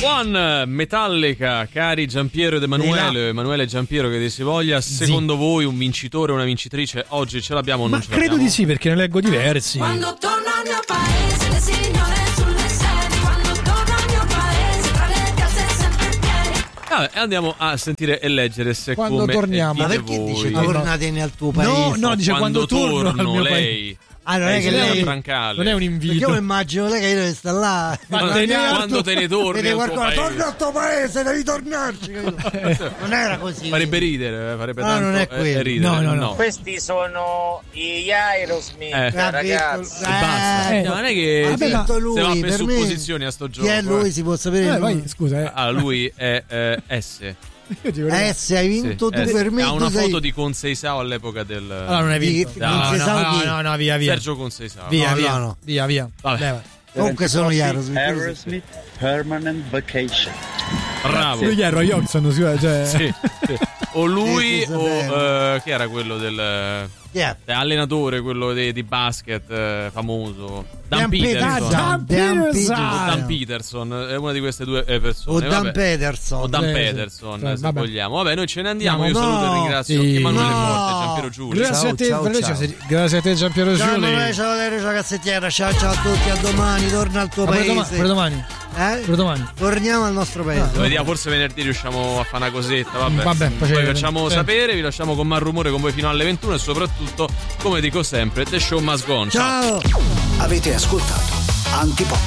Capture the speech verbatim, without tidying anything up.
One, Metallica, cari Giampiero ed Emanuele, Emanuele e Giampiero che dir si voglia, secondo sì. voi un vincitore o una vincitrice oggi ce l'abbiamo o non Ma ce credo l'abbiamo? di sì, perché ne leggo diversi. Quando torno al mio paese, le signore sulle sedie, quando torno al mio paese, tra le piazze sempre piene. Vabbè, andiamo a sentire e leggere se Quando come torniamo. dite Ma perché voi. dice tornatene al tuo paese? No, no, dice quando, quando torno torno al mio lei paese. Ah, non è che lei Brancale. Non è un Perché io invito. immagino lei che deve stare là. Quando, te ne- quando te ne torni Vede al tuo qualcuno, paese. torna al tuo paese, devi tornarci. capito? Non era così. Farebbe ridere, farebbe No, tanto non è eh, quello. ridere. No, no, no. Questi sono gli Aerosmith, Eh. ragazzi. Eh, Basta. Eh, No, non è che ha vabbè, se, ma- detto lui, se va per per me- supposizioni a sto gioco. Chi è lui? Si può sapere Eh, il vai, nome? scusa, eh. Ah, lui è eh, S. Io dico, Eh, se hai vinto Sì, tu S. per me. Ha una tu sei- foto di Conseisao all'epoca del allora non hai vinto. Di- No, non no, si sa no, chi. no, no, via, via. Sergio Conseisao. Via, No, via, no, no. via, via. Vabbè. Leva. Comunque sono gli Aerosmith. Aerosmith Permanent Vacation. Bravo. Lui chi era? Johnson, cioè. Sì, sì. O lui Sì, sì, o sapevo. eh, chi era quello del Chi è? eh, allenatore, quello di, di basket eh, famoso, Dan, Dan Peterson. Peterson. Dan Dan Peterson. O Dan Peterson è una di queste due eh, O persone. Dan vabbè. Peterson. O Dan Sì, sì. Peterson, Sì, se vabbè. vogliamo. Vabbè, noi ce ne andiamo. Io No, saluto e ringrazio sì. Emanuele No. Forte, Giampiero Giulio. Grazie Ciao, a te, ciao, Fabrizio, ciao. grazie a te Giampiero Ciao Giuli. Emanuele, ciao Valerio, ciao Cassettiera, ciao ciao a tutti, a domani, torna al tuo Ma pure paese. domani, pure domani, Eh? pure domani. Torniamo al nostro paese. Vediamo, forse venerdì riusciamo a fare una cosetta. Vabbè, Vabbè, poi poi ci- facciamo sì. sapere. Vi lasciamo con mal rumore con voi fino alle ventuno. E soprattutto, come dico sempre, the show must go on. Ciao. Ciao. Avete ascoltato Antipop,